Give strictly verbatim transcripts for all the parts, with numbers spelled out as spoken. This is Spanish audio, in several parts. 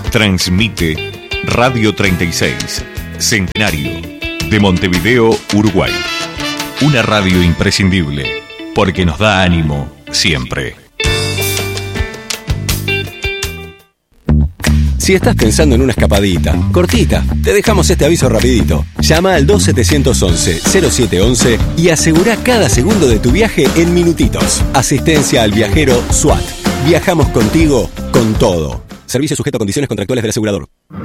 Transmite Radio treinta y seis, Centenario, de Montevideo, Uruguay. Una radio imprescindible, porque nos da ánimo siempre. Si estás pensando en una escapadita, cortita, te dejamos este aviso rapidito. Llama al dos siete uno uno, cero siete uno uno y asegura cada segundo de tu viaje en minutitos. Asistencia al viajero SWAT. Viajamos contigo con todo. Servicio sujeto a condiciones contractuales del asegurador.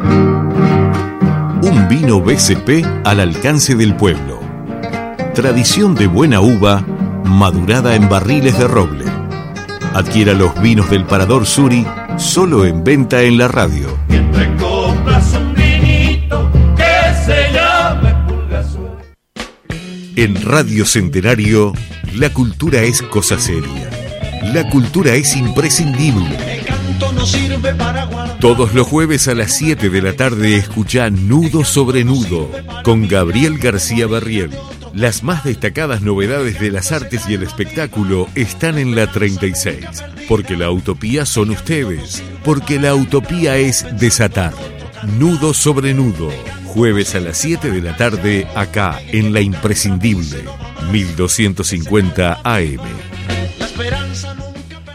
Un vino B C P al alcance del pueblo. Tradición de buena uva, madurada en barriles de roble. Adquiera los vinos del Parador Suri, solo en venta en la radio. Mientras compras un vinito que se llame Pulgasur. En Radio Centenario, la cultura es cosa seria. La cultura es imprescindible. El canto no sirve para guardar. Todos los jueves a las siete de la tarde escucha Nudo sobre Nudo con Gabriel García Barriel. Las más destacadas novedades de las artes y el espectáculo están en la treinta y seis. Porque la utopía son ustedes. Porque la utopía es desatar. Nudo sobre Nudo. Jueves a las siete de la tarde acá en la imprescindible mil doscientos cincuenta A M. La esperanza nunca.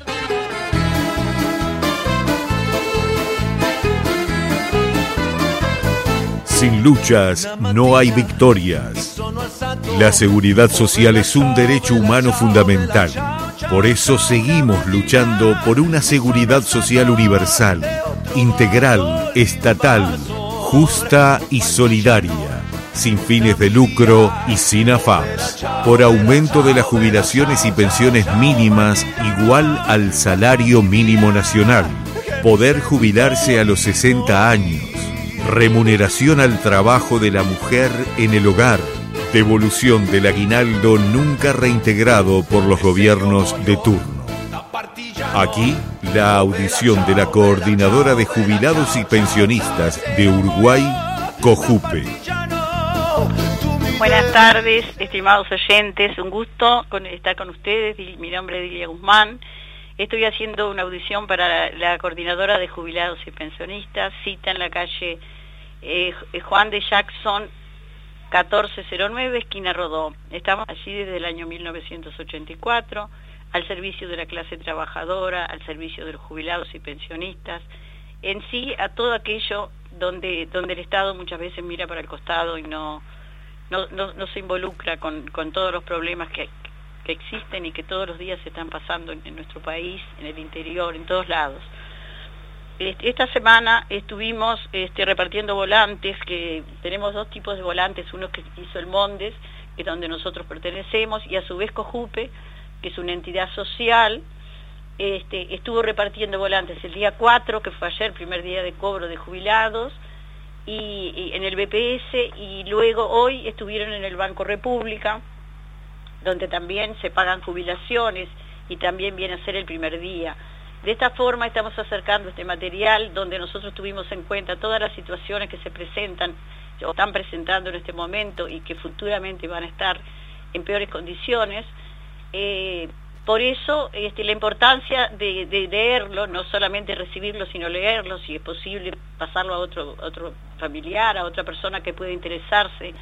Sin luchas no hay victorias. La seguridad social es un derecho humano fundamental. Por eso seguimos luchando por una seguridad social universal, integral, estatal, justa y solidaria, sin fines de lucro y sin afans. Por aumento de las jubilaciones y pensiones mínimas igual al salario mínimo nacional. Poder jubilarse a los sesenta años. Remuneración al trabajo de la mujer en el hogar. Devolución del aguinaldo nunca reintegrado por los gobiernos de turno. Aquí, la audición de la Coordinadora de Jubilados y Pensionistas de Uruguay, COJUPE. Buenas tardes, estimados oyentes. Un gusto con, estar con ustedes. Mi nombre es Dilia Guzmán. Estoy haciendo una audición para la, la Coordinadora de Jubilados y Pensionistas, cita en la calle eh, Juan de Jackson, catorce cero nueve, esquina Rodó. Estamos allí desde el año mil novecientos ochenta y cuatro, al servicio de la clase trabajadora, al servicio de los jubilados y pensionistas, en sí a todo aquello donde, donde el Estado muchas veces mira para el costado y no, no, no, no se involucra con, con todos los problemas que que existen y que todos los días se están pasando en, en nuestro país, en el interior, en todos lados. Este, esta semana estuvimos este, repartiendo volantes, que tenemos dos tipos de volantes, uno que hizo el Mondes, que es donde nosotros pertenecemos, y a su vez COJUPE, que es una entidad social, este, estuvo repartiendo volantes el día cuatro, que fue ayer, primer día de cobro de jubilados, y, y en el B P S, y luego hoy estuvieron en el Banco República, donde también se pagan jubilaciones y también viene a ser el primer día. De esta forma estamos acercando este material donde nosotros tuvimos en cuenta todas las situaciones que se presentan o están presentando en este momento y que futuramente van a estar en peores condiciones. Eh, por eso este, la importancia de, de leerlo, no solamente recibirlo, sino leerlo, si es posible pasarlo a otro, otro familiar, a otra persona que pueda interesarse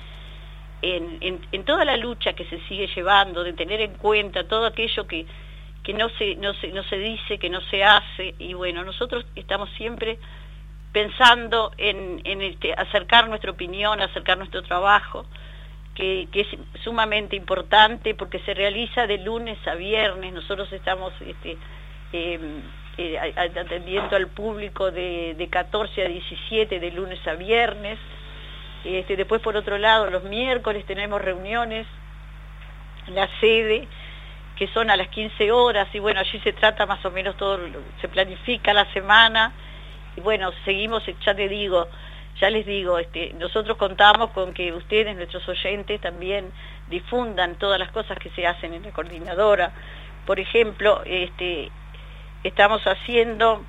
En, en, en toda la lucha que se sigue llevando, de tener en cuenta todo aquello que, que no, se, no, se, no se dice, que no se hace, y bueno, nosotros estamos siempre pensando en, en este, acercar nuestra opinión, acercar nuestro trabajo, que, que es sumamente importante porque se realiza de lunes a viernes. Nosotros estamos este, eh, eh, atendiendo al público de, de catorce a diecisiete de lunes a viernes. Este, después, por otro lado, los miércoles tenemos reuniones en la sede, que son a las quince horas, y bueno, allí se trata más o menos todo, se planifica la semana, y bueno, seguimos, ya te digo, ya les digo, este, nosotros contamos con que ustedes, nuestros oyentes, también difundan todas las cosas que se hacen en la coordinadora. Por ejemplo, este, estamos haciendo